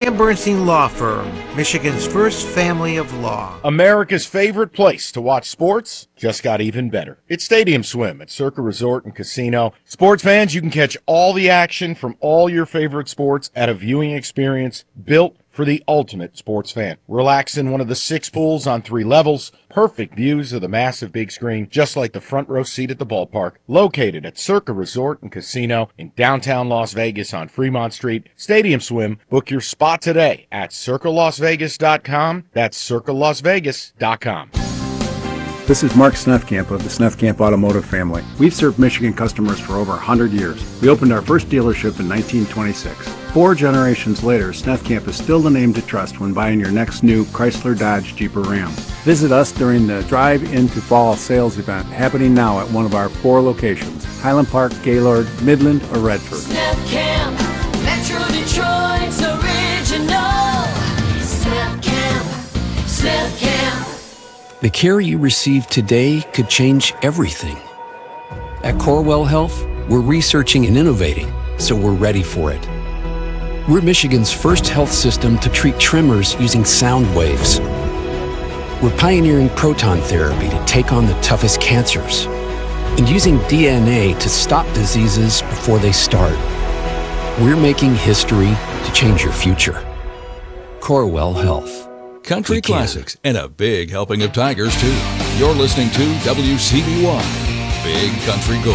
Sam Bernstein Law Firm, Michigan's first family of law. America's favorite place to watch sports just got even better. It's Stadium Swim at Circa Resort and Casino. Sports fans, you can catch all the action from all your favorite sports at a viewing experience built for the ultimate sports fan. Relax in one of the 6 pools on 3 levels. Perfect views of the massive big screen, just like the front row seat at the ballpark. Located at Circa Resort and Casino in downtown Las Vegas on Fremont Street. Stadium Swim. Book your spot today at circalasvegas.com. That's circalasvegas.com. This is Mark Snefkamp of the Snefkamp Automotive family. We've served Michigan customers for over 100 years. We opened our first dealership in 1926. 4 generations later, Snefkamp is still the name to trust when buying your next new Chrysler, Dodge, Jeep, or Ram. Visit us during the Drive Into Fall sales event happening now at one of our 4 locations: Highland Park, Gaylord, Midland, or Redford. Snefkamp, Metro Detroit's original. Snefkamp. The care you receive today could change everything. At Corewell Health, we're researching and innovating, so we're ready for it. We're Michigan's first health system to treat tremors using sound waves. We're pioneering proton therapy to take on the toughest cancers and using DNA to stop diseases before they start. We're making history to change your future. Corewell Health. Country classics and a big helping of Tigers, too. You're listening to WCBY, Big Country Gold.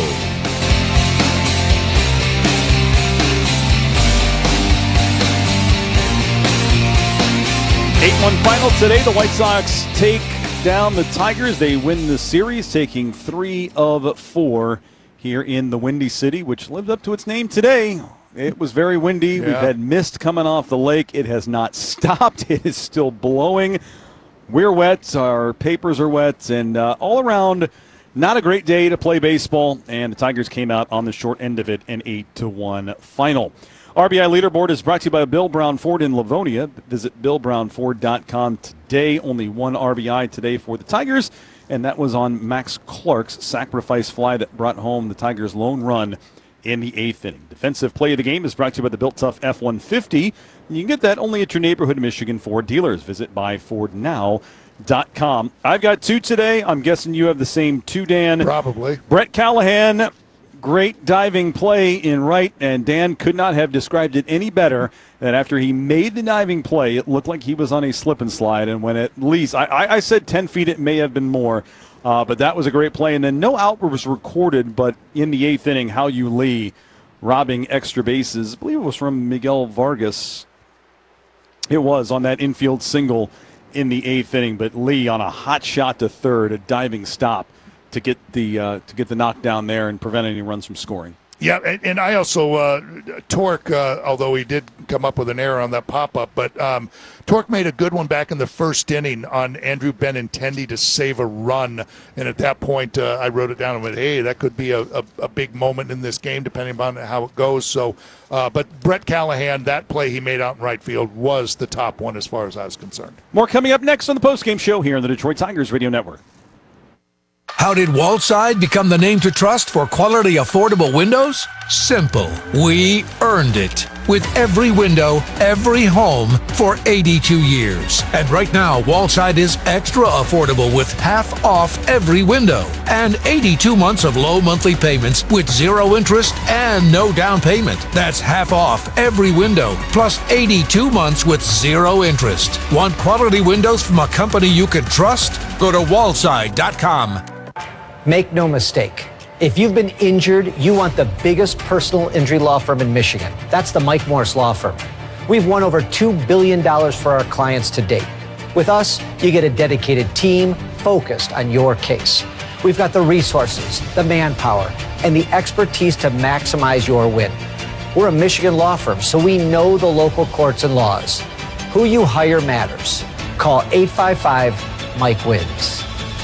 8-1 final today. The White Sox take down the Tigers. They win the series, taking 3 of 4 here in the Windy City, which lived up to its name today. It was very windy. Yeah. We've had mist coming off the lake. It has not stopped. It is still blowing. We're wet. Our papers are wet. And all around, not a great day to play baseball. And the Tigers came out on the short end of it, an 8-1 final. RBI Leaderboard is brought to you by Bill Brown Ford in Livonia. Visit BillBrownFord.com today. Only 1 RBI today for the Tigers. And that was on Max Clark's sacrifice fly that brought home the Tigers' lone run in the 8th inning. Defensive play of the game is brought to you by the Built Tough F-150. You can get that only at your neighborhood Michigan Ford dealers. Visit buyfordnow.com. I've got 2 today. I'm guessing you have the same 2, Dan. Probably. Brett Callahan, great diving play in right, and Dan could not have described it any better than after he made the diving play, it looked like he was on a slip and slide, and when at least, I said 10 feet, it may have been more. But that was a great play. And then no out was recorded, but in the 8th inning, Hao-Yu Lee robbing extra bases. I believe it was from Miguel Vargas. It was on that infield single in the 8th inning. But Lee on a hot shot to third, a diving stop to get the knockdown there and prevent any runs from scoring. Yeah, and I also, Torque, although he did come up with an error on that pop-up, but Torque made a good one back in the 1st inning on Andrew Benintendi to save a run. And at that point, I wrote it down and went, hey, that could be a big moment in this game, depending on how it goes. So, but Brett Callahan, that play he made out in right field was the top one as far as I was concerned. More coming up next on the postgame show here on the Detroit Tigers Radio Network. How did Waltside become the name to trust for quality, affordable windows? Simple. We earned it. With every window, every home for 82 years. And right now, Waltside is extra affordable with half off every window. And 82 months of low monthly payments with 0 interest and no down payment. That's half off every window, plus 82 months with 0 interest. Want quality windows from a company you can trust? Go to Waltside.com. Make no mistake. If you've been injured, you want the biggest personal injury law firm in Michigan. That's the Mike Morris Law Firm. We've won over $2 billion for our clients to date. With us, you get a dedicated team focused on your case. We've got the resources, the manpower, and the expertise to maximize your win. We're a Michigan law firm, so we know the local courts and laws. Who you hire matters. Call 855-MIKE-WINS.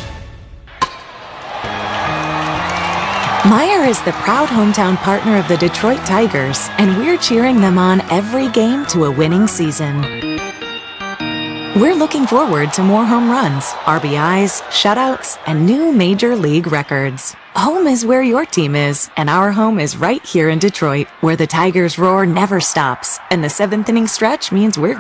Meijer is the proud hometown partner of the Detroit Tigers, and we're cheering them on every game to a winning season. We're looking forward to more home runs, RBIs, shutouts, and new major league records. Home is where your team is, and our home is right here in Detroit, where the Tigers' roar never stops, and the 7th inning stretch means we're